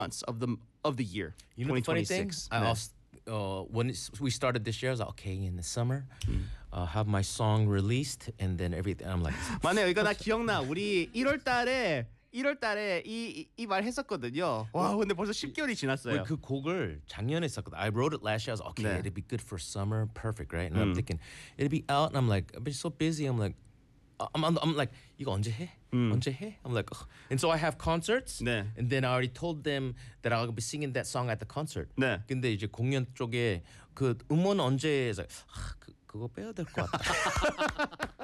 months of the year. You know the funny thing? 2026. I 네. also, we started this year, I was like, okay, in the summer, have my song released, and then everything. I'm like, 맞네요. 이거 나 기억나. 우리 1월 달에 이 말 했었거든요. 와, 근데 벌써 10개월이 지났어요. 그 곡을 작년에 썼거든. I wrote it last year. I was like, okay, 네. it'd be good for summer, perfect, right? And I'm thinking it'd be out, and I'm like, I've been so busy. I'm like, I'm like, 이거 언제 해? 언제 해? I'm like, ugh. And so I have concerts, 네. and then I already told them that I'll be singing that song at the concert. 네. 근데 이제 공연 쪽에 그 음원 언제 해서 그거 빼야 될 것 같다.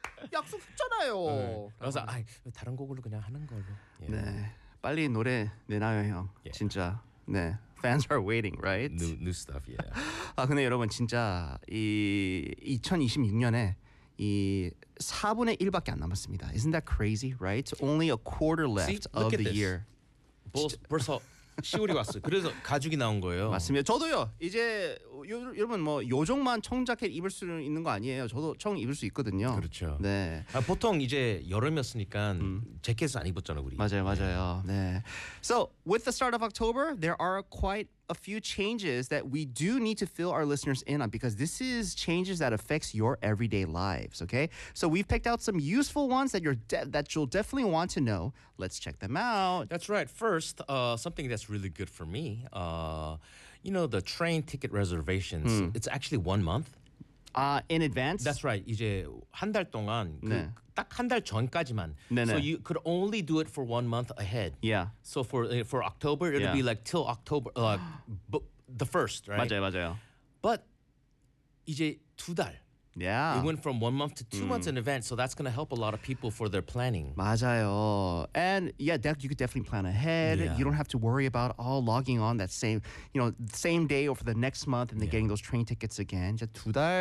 약속했잖아요. 그래서 다른 곡으로 그냥 하는 걸로. Yeah. 네. 빨리 노래 내놔요, 형. Yeah. 진짜. 네. Fans are waiting, right? New stuff, yeah. 근데 여러분 진짜 이 2026년에 이 4분의 1밖에 안 남았습니다. Isn't that crazy, right? Only a quarter left See? of Look at the this. year. 벌써 10월이 왔어요. 그래서 가죽이 나온 거예요. 맞습니다. 저도요. 이제 여러분 뭐 요정만 청자켓 입을 수 있는 거 아니에요. 저도 청 입을 수 있거든요. 그렇죠. 네. 보통 이제 여름이었으니까 재킷을 안 입었잖아 우리. 맞아요. 네. So, with the start of October, there are quite a few changes that we do need to fill our listeners in on because this is changes that affects your everyday lives, okay? So, we've picked out some useful ones that you'll definitely want to know. Let's check them out. That's right. First, something that's really good for me. You know the train ticket reservations. It's actually 1 month. In advance? That's right. 이제 한 달 동안 네. 딱 한 달 전까지만. 네네. So you could only do it for 1 month ahead. Yeah. So for October, it'll Yeah. be like till October, the first, right? 맞아요. But 이제 2달. Yeah. It went from 1 month to 2 months in advance, so that's going to help a lot of people for their planning. 맞아요. And yeah, you could definitely plan ahead. Yeah. You don't have to worry about logging on that same day or for the next month and then getting those train tickets again. 이제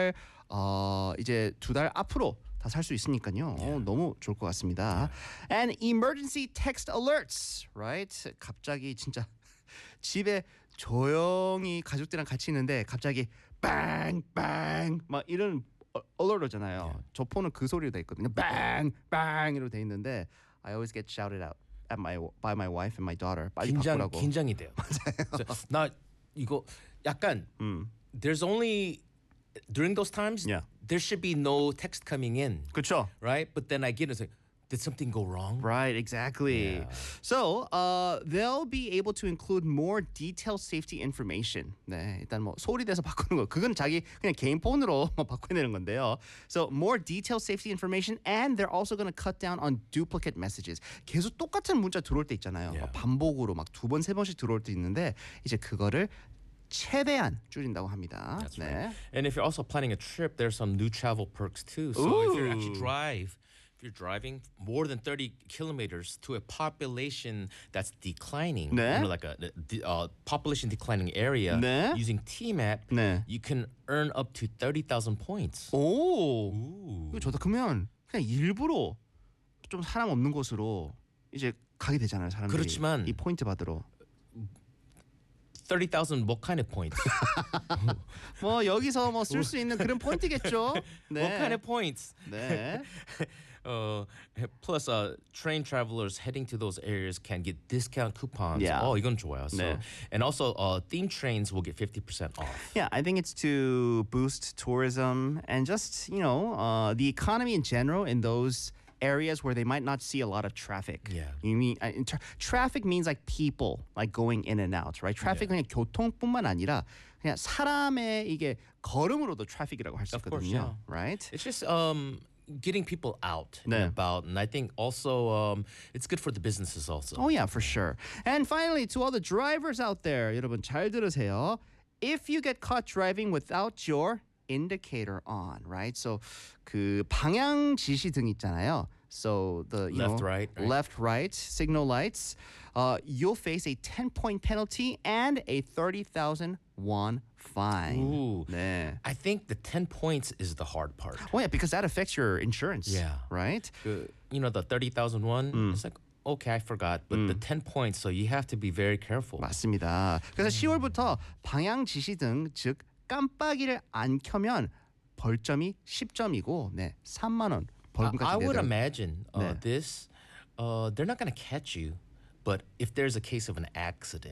이제 2달 앞으로 다 살 수 있으니까요. 너무 좋을 것 같습니다. And emergency text alerts, right? 갑자기 진짜 집에 조용히 가족들이랑 같이 있는데 갑자기 빵빵 막 이런 alert잖아요. 저 폰은 그 소리로 돼 있거든요. 빵빵 이로 돼 있는데 I always get shouted out by my wife and my daughter. 빨리 바꾸라고. 긴장이 돼요. 맞아요. 나 이거 약간 there's only during those times there should be no text coming in. 그렇죠. Right? But then I get it, it's like, did something go wrong? Right, exactly. Yeah. So, they'll be able to include more detailed safety information. 네, 일단 뭐 소리 내서 바꾸는 거, 그건 자기 그냥 개인 폰으로 바꿔내는 건데요. So, more detailed safety information, and they're also going to cut down on duplicate messages. 계속 똑같은 문자 들어올 때 있잖아요. Yeah. 반복으로 막 2번, 3번씩 들어올 때 있는데 이제 그거를 최대한 줄인다고 합니다. That's 네. right. And if you're also planning a trip, there's some new travel perks too. So if you're driving more than 30 kilometers to a population that's declining, 네. like a population declining area, 네. using TMAP, 네. you can earn up to 30,000 points. 오, 이거 좋다. 그러면 그냥 일부러 좀 사람 없는 곳으로 이제 가게 되잖아요, 사람들이. 그렇지만 이 포인트 받으러. 30,000 what kind of points? 뭐 여기서 뭐 쓸 수 있는 그런 포인트겠죠. 네. What kind of points? 네. Plus, train travelers heading to those areas can get discount coupons. Yeah. 이건 좋아요. So, 네. and also, theme trains will get 50% off. Yeah, I think it's to boost tourism and just, the economy in general in those areas where they might not see a lot of traffic. Yeah. You mean traffic means like people like going in and out, right? Traffic 그냥 교통뿐만 아니라 그냥 사람의 이게 걸음으로도 traffic이라고 할 수 Of course, 있거든요, yeah. right? It's just getting people out and 네. about, and I think also it's good for the businesses also. Oh yeah, for sure. And finally, to all the drivers out there, 여러분 잘 들으세요. If you get caught driving without your indicator on, right? So 그 방향 지시등 있잖아요. So the Left, right. left, right signal lights. You'll face a 10-point penalty and a 30,000 won fine. Ooh. 네. I think the 10 points is the hard part. Well, yeah, because that affects your insurance. Yeah. Right. The 30,000 won, it's like, okay, I forgot. But the 10 points, so you have to be very careful. 맞습니다. 그래서 10월부터 방향 지시등 즉 깜빡이를 안 켜면 벌점이 10점이고 3만 원 벌금까지 I would 내도록. imagine 네. this, they're not going to catch you. But if there's a case of an accident,